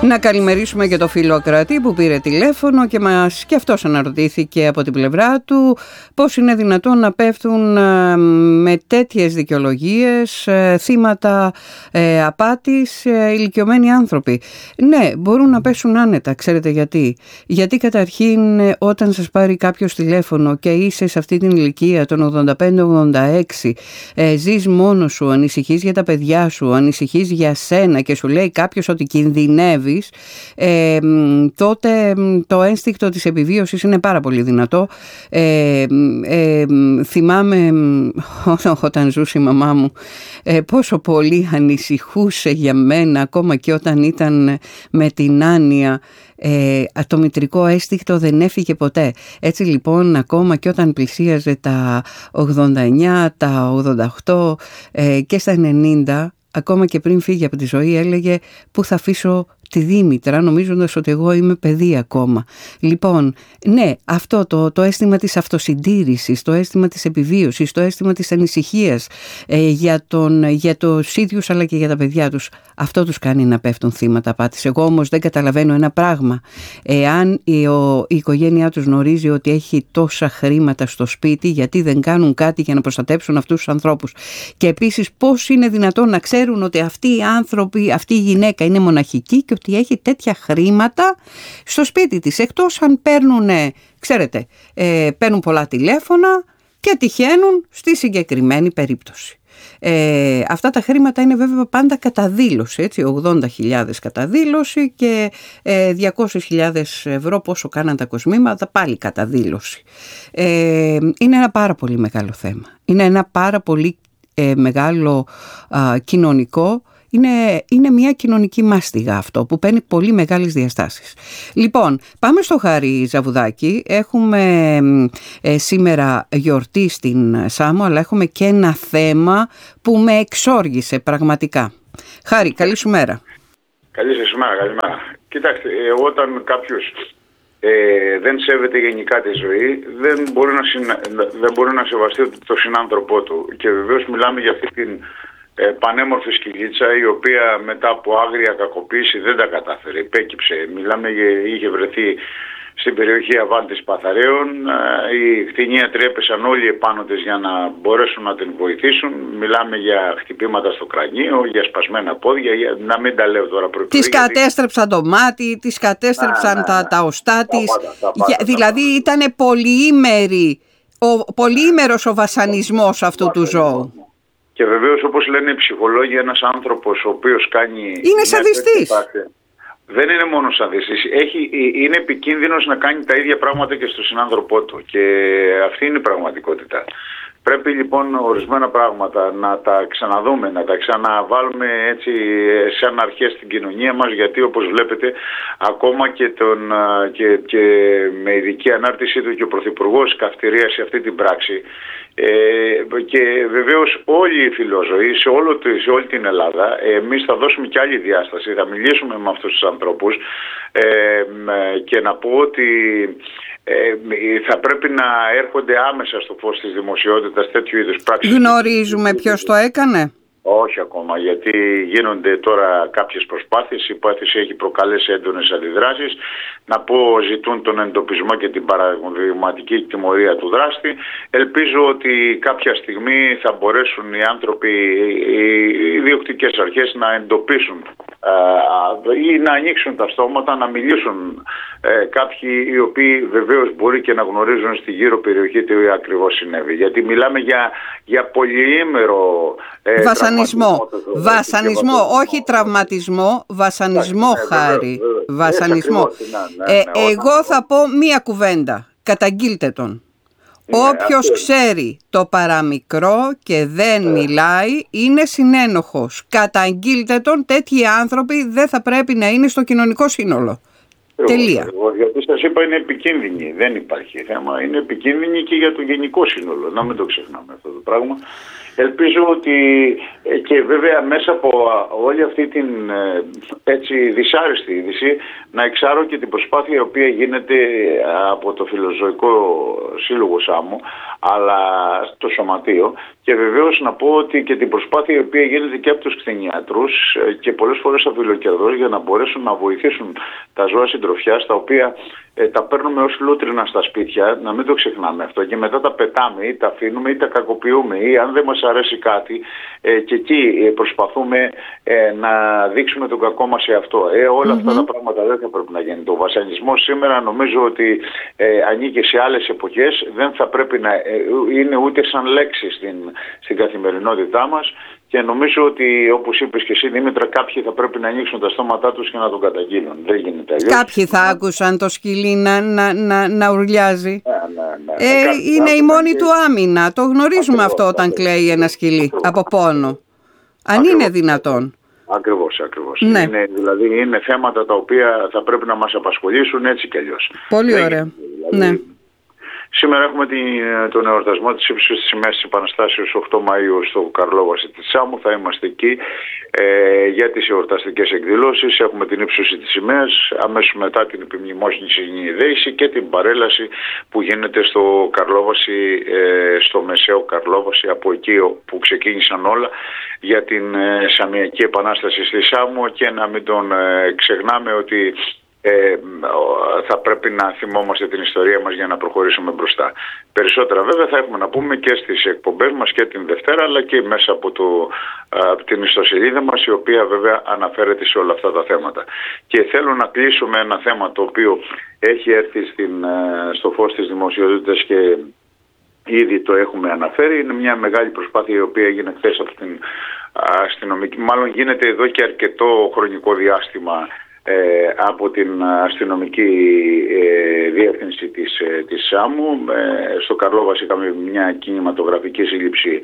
Να καλημερίσουμε και το φίλο ακροατή που πήρε τηλέφωνο και αυτός αναρωτήθηκε από την πλευρά του πώς είναι δυνατόν να πέφτουν με τέτοιες δικαιολογίες θύματα απάτης ηλικιωμένοι άνθρωποι. Ναι, μπορούν να πέσουν άνετα, ξέρετε γιατί. Γιατί καταρχήν όταν σας πάρει κάποιος τηλέφωνο και είσαι σε αυτή την ηλικία των 85-86, ζεις μόνος σου, ανησυχείς για τα παιδιά σου, ανησυχείς για σένα και σου λέει κάποιος ότι κινδυνεύεις, τότε το ένστικτο της επιβίωσης είναι πάρα πολύ δυνατό. Θυμάμαι όταν ζούσε η μαμά μου πόσο πολύ ανησυχούσε για μένα ακόμα και όταν ήταν με την άνοια. Το μητρικό ένστικτο δεν έφυγε ποτέ. Έτσι λοιπόν ακόμα και όταν πλησίαζε τα 89, τα 88 και στα 90, ακόμα και πριν φύγει από τη ζωή έλεγε πού θα αφήσω τη Δήμητρα, νομίζοντας ότι εγώ είμαι παιδί ακόμα. Λοιπόν, ναι, αυτό το αίσθημα της αυτοσυντήρησης, το αίσθημα της επιβίωσης, το αίσθημα της ανησυχίας για τους ίδιους αλλά και για τα παιδιά τους, αυτό τους κάνει να πέφτουν θύματα απάτης. Εγώ όμως δεν καταλαβαίνω ένα πράγμα. Εάν η οικογένειά τους γνωρίζει ότι έχει τόσα χρήματα στο σπίτι, γιατί δεν κάνουν κάτι για να προστατέψουν αυτούς τους ανθρώπους? Και επίσης πώς είναι δυνατόν να ξέρουν ότι αυτοί οι άνθρωποι, αυτή η γυναίκα είναι μοναχική και ότι έχει τέτοια χρήματα στο σπίτι της, εκτός αν παίρνουν, ξέρετε, παίρνουν πολλά τηλέφωνα και τυχαίνουν στη συγκεκριμένη περίπτωση. Αυτά τα χρήματα είναι βέβαια πάντα κατά δήλωση, έτσι, 80.000 κατά δήλωση και 200.000 ευρώ πόσο κάναν τα κοσμήματα πάλι κατά δήλωση. Είναι ένα πάρα πολύ μεγάλο θέμα. Είναι ένα πάρα πολύ μεγάλο κοινωνικό. Είναι μια κοινωνική μάστιγα αυτό που παίρνει πολύ μεγάλες διαστάσεις. Λοιπόν, πάμε στο Χάρη Ζαβουδάκη. Έχουμε σήμερα γιορτή στην Σάμο, αλλά έχουμε και ένα θέμα που με εξόργησε πραγματικά. Χάρη, καλή σου μέρα. Καλή σου μέρα, καλημέρα. Κοιτάξτε, όταν κάποιος δεν σέβεται γενικά τη ζωή, δεν μπορεί να σεβαστεί το συνάνθρωπό του. Και βεβαίως μιλάμε για αυτή την πανέμορφη σκυλίτσα, η οποία μετά από άγρια κακοποίηση δεν τα κατάφερε, υπέκυψε. Μιλάμε, είχε βρεθεί στην περιοχή Αβάντης Παθαρέων, οι κτηνίατροι έπεσαν όλοι επάνω της για να μπορέσουν να την βοηθήσουν. Μιλάμε για χτυπήματα στο κρανίο, για σπασμένα πόδια, να μην τα λέω τώρα προηγουμένως. Της κατέστρεψαν το μάτι, της κατέστρεψαν τα οστά της. Δηλαδή ήταν πολυήμερος ο βασανισμός αυτού του ζώου. Και βεβαίως, όπως λένε οι ψυχολόγοι, ένας άνθρωπος ο οποίος κάνει... Είναι σαδιστής. Δεν είναι μόνο σαδιστής. Είναι επικίνδυνος να κάνει τα ίδια πράγματα και στον συνάνθρωπό του. Και αυτή είναι η πραγματικότητα. Πρέπει λοιπόν ορισμένα πράγματα να τα ξαναδούμε, να τα ξαναβάλουμε έτσι σαν αρχές στην κοινωνία μας, γιατί όπως βλέπετε ακόμα και με ειδική ανάρτησή του και ο Πρωθυπουργός καυτηρίασε αυτή την πράξη. Και βεβαίως όλοι οι φιλόζωοι σε όλη την Ελλάδα, εμείς θα δώσουμε και άλλη διάσταση, θα μιλήσουμε με αυτούς τους ανθρώπους και να πω ότι θα πρέπει να έρχονται άμεσα στο φως της δημοσιότητας τέτοιου είδους πράξεις. Γνωρίζουμε ποιος το έκανε? Όχι ακόμα, γιατί γίνονται τώρα κάποιες προσπάθειες. Η υπόθεση έχει προκαλέσει έντονες αντιδράσεις. Να πω, ζητούν τον εντοπισμό και την παραδειγματική τιμωρία του δράστη. Ελπίζω ότι κάποια στιγμή θα μπορέσουν οι άνθρωποι, οι διοκτικές αρχές να εντοπίσουν ή να ανοίξουν τα στόματα, να μιλήσουν κάποιοι οι οποίοι βεβαίως μπορεί και να γνωρίζουν στη γύρω περιοχή τι ακριβώς συνέβη. Γιατί μιλάμε για πολυήμερο βασανισμό, όχι τραυματισμό, βασανισμό, Χάρη. Βασανισμό. Εγώ θα πω μία κουβέντα. Καταγγείλτε τον. Όποιος ξέρει το παραμικρό και δεν μιλάει είναι συνένοχος. Καταγγείλτε τον. Τέτοιοι άνθρωποι δεν θα πρέπει να είναι στο κοινωνικό σύνολο. Τελεία. Γιατί σας είπα, είναι επικίνδυνη. Δεν υπάρχει θέμα. Είναι επικίνδυνη και για το γενικό σύνολο. Να μην το ξεχνάμε αυτό το πράγμα. Ελπίζω ότι και βέβαια μέσα από όλη αυτή την έτσι δυσάρεστη είδηση να εξάρω και την προσπάθεια η οποία γίνεται από το Φιλοζωικό Σύλλογο Σάμου, αλλά στο Σωματείο, και βεβαίως να πω ότι και την προσπάθεια η οποία γίνεται και από τους κτηνιατρούς και πολλές φορές από φιλοκερδός για να μπορέσουν να βοηθήσουν τα ζώα συντροφιάς, τα οποία τα παίρνουμε ως λούτρινα στα σπίτια, να μην το ξεχνάμε αυτό, και μετά τα πετάμε ή τα αφήνουμε ή τα κακοποιούμε, ή αν δεν μας αρέσει κάτι και εκεί προσπαθούμε να δείξουμε τον κακό μας σε αυτό. Όλα αυτά τα πράγματα δεν θα πρέπει να γίνει. Το βασανισμός σήμερα νομίζω ότι ανήκει σε άλλες εποχές, δεν θα πρέπει να είναι ούτε σαν λέξη στην καθημερινότητά μας. Και νομίζω ότι, όπως είπες και εσύ, Δήμητρα, κάποιοι θα πρέπει να ανοίξουν τα στόματά τους και να τον καταγγείλουν. Δεν γίνεται αλλιώς. Κάποιοι θα άκουσαν το σκυλί να ουρλιάζει. Είναι η μόνη του άμυνα. Το γνωρίζουμε αυτό όταν κλαίει ένα σκυλί από πόνο. Αν είναι δυνατόν. Ακριβώς. Ναι. Δηλαδή είναι θέματα τα οποία θα πρέπει να μας απασχολήσουν έτσι κι αλλιώς. Πολύ ωραία. Δηλαδή, ναι. Σήμερα έχουμε τον εορτασμό της ύψης της ημέρας της Επαναστάσεως 8 Μαΐου στο Καρλόβαση της Σάμου. Θα είμαστε εκεί για τις εορταστικές εκδηλώσεις. Έχουμε την ύψωση της ημέρας, αμέσως μετά την επιμνημόσυνη δέηση και την παρέλαση που γίνεται στο Καρλόβαση, στο Μεσαίο Καρλόβαση, από εκεί που ξεκίνησαν όλα για την Σαμιακή Επανάσταση στη Σάμου. Και να μην τον ξεχνάμε ότι θα πρέπει να θυμόμαστε την ιστορία μας για να προχωρήσουμε μπροστά. Περισσότερα βέβαια θα έχουμε να πούμε και στις εκπομπές μας και την Δευτέρα, αλλά και μέσα από την ιστοσελίδα μας, η οποία βέβαια αναφέρεται σε όλα αυτά τα θέματα. Και θέλω να κλείσω με ένα θέμα το οποίο έχει έρθει στο φως της δημοσιότητας και ήδη το έχουμε αναφέρει. Είναι μια μεγάλη προσπάθεια η οποία έγινε χθες από την αστυνομική, μάλλον γίνεται εδώ και αρκετό χρονικό διάστημα, από την αστυνομική διεύθυνση της Σάμου. Στο Καρλόβαση είχαμε μια κινηματογραφική σύλληψη,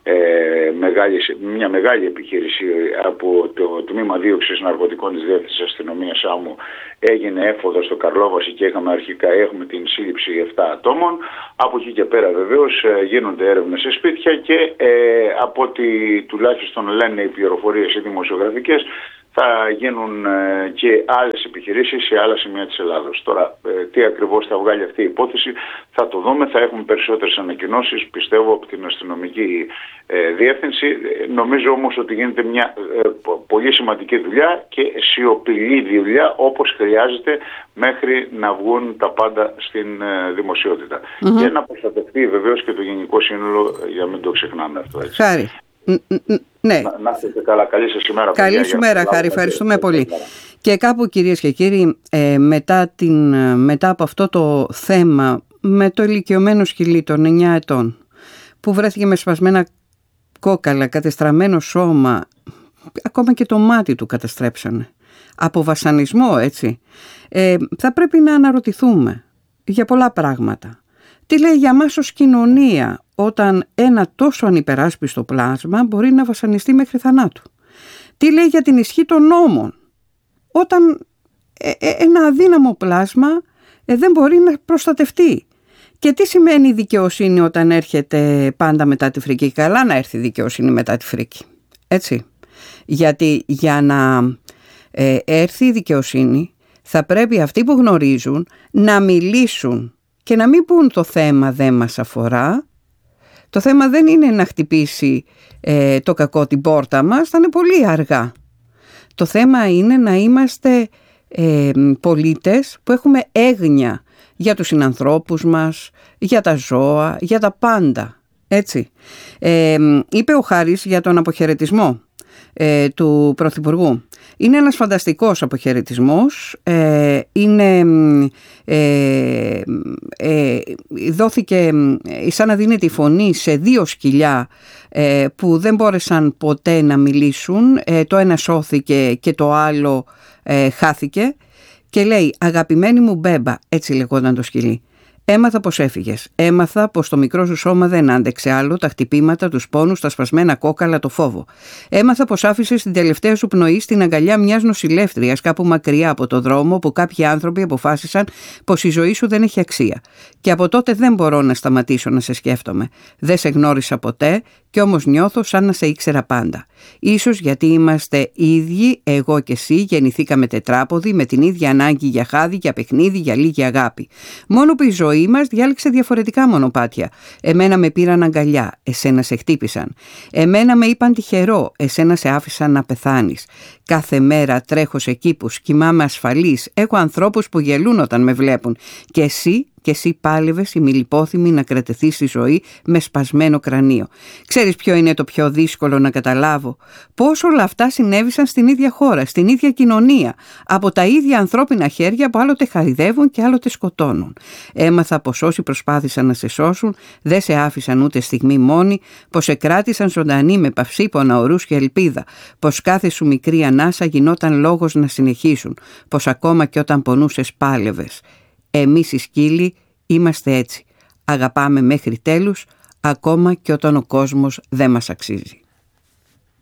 μια μεγάλη επιχείρηση από το Τμήμα Δίωξης Ναρκωτικών της Διεύθυνσης Αστυνομίας Σάμου έγινε έφοδο στο Καρλόβαση και έχουμε την σύλληψη 7 ατόμων. Από εκεί και πέρα βεβαίως γίνονται έρευνες σε σπίτια και από ό,τι τουλάχιστον λένε οι πληροφορίες οι δημοσιογραφικές, θα γίνουν και άλλες επιχειρήσεις σε άλλα σημεία της Ελλάδος. Τώρα, τι ακριβώς θα βγάλει αυτή η υπόθεση θα το δούμε, θα έχουμε περισσότερες ανακοινώσεις, πιστεύω, από την αστυνομική διεύθυνση. Νομίζω όμως ότι γίνεται μια πολύ σημαντική δουλειά και σιωπηλή δουλειά, όπως χρειάζεται, μέχρι να βγουν τα πάντα στην δημοσιότητα. Και να προστατευτεί βεβαίως και το Γενικό Σύνολο, για να μην το ξεχνάμε αυτό. Έτσι. Χάρη. Ναι. Να είστε καλά. Καλή σας ημέρα. Καλή σου μέρα, Χάρη. Ευχαριστούμε πολύ. Και κάπου, κυρίες και κύριοι, μετά από αυτό το θέμα με το ηλικιωμένο σκυλί των 9 ετών που βρέθηκε με σπασμένα κόκαλα, κατεστραμμένο σώμα, ακόμα και το μάτι του καταστρέψανε, από βασανισμό, έτσι, θα πρέπει να αναρωτηθούμε για πολλά πράγματα. Τι λέει για μας ως κοινωνία όταν ένα τόσο ανυπεράσπιστο πλάσμα μπορεί να βασανιστεί μέχρι θανάτου? Τι λέει για την ισχύ των νόμων όταν ένα αδύναμο πλάσμα δεν μπορεί να προστατευτεί? Και τι σημαίνει δικαιοσύνη όταν έρχεται πάντα μετά τη φρίκη? Καλά να έρθει δικαιοσύνη μετά τη φρίκη, έτσι. Γιατί για να έρθει η δικαιοσύνη θα πρέπει αυτοί που γνωρίζουν να μιλήσουν και να μην πούν το θέμα δεν μας αφορά. Το θέμα δεν είναι να χτυπήσει το κακό την πόρτα μας, θα είναι πολύ αργά. Το θέμα είναι να είμαστε πολίτες που έχουμε έγνοια για τους συνανθρώπους μας, για τα ζώα, για τα πάντα. Έτσι. Είπε ο Χάρης για τον αποχαιρετισμό του Πρωθυπουργού. Είναι ένας φανταστικός αποχαιρετισμός. Δόθηκε σαν να δίνεται η φωνή σε 2 σκυλιά που δεν μπόρεσαν ποτέ να μιλήσουν. Το ένα σώθηκε και το άλλο χάθηκε. Και λέει, αγαπημένη μου Μπέμπα, έτσι λεγόταν το σκυλί, έμαθα πως έφυγες. Έμαθα πως το μικρό σου σώμα δεν άντεξε άλλο, τα χτυπήματα, τους πόνους, τα σπασμένα κόκαλα, το φόβο. Έμαθα πως άφησες την τελευταία σου πνοή στην αγκαλιά μιας νοσηλεύτριας κάπου μακριά από το δρόμο που κάποιοι άνθρωποι αποφάσισαν πως η ζωή σου δεν έχει αξία. Και από τότε δεν μπορώ να σταματήσω να σε σκέφτομαι. Δεν σε γνώρισα ποτέ Κι όμως νιώθω σαν να σε ήξερα πάντα. Ίσως γιατί είμαστε ίδιοι, εγώ και εσύ, γεννηθήκαμε τετράποδοι, με την ίδια ανάγκη για χάδι, για παιχνίδι, για λίγη αγάπη. Μόνο που η ζωή μας διάλεξε διαφορετικά μονοπάτια. Εμένα με πήραν αγκαλιά, εσένα σε χτύπησαν. Εμένα με είπαν τυχερό, εσένα σε άφησαν να πεθάνεις. Κάθε μέρα τρέχω σε κήπους, κοιμάμαι ασφαλής, έχω ανθρώπους που γελούν όταν με βλέπουν. Και εσύ πάλευες ημιλιπόθυμη να κρατηθείς στη ζωή με σπασμένο κρανίο. Ξέρεις ποιο είναι το πιο δύσκολο να καταλάβω? Πώς όλα αυτά συνέβησαν στην ίδια χώρα, στην ίδια κοινωνία, από τα ίδια ανθρώπινα χέρια που άλλοτε χαϊδεύουν και άλλοτε σκοτώνουν. Έμαθα πως όσοι προσπάθησαν να σε σώσουν δεν σε άφησαν ούτε στιγμή μόνη, πως σε κράτησαν ζωντανή με παυσίπονα, ορούς και ελπίδα, πως κάθε σου μικρή ανάσα γινόταν λόγος να συνεχίσουν, πως ακόμα και όταν πονούσες πάλευες. Εμείς οι σκύλοι είμαστε έτσι. Αγαπάμε μέχρι τέλους, ακόμα και όταν ο κόσμος δεν μας αξίζει.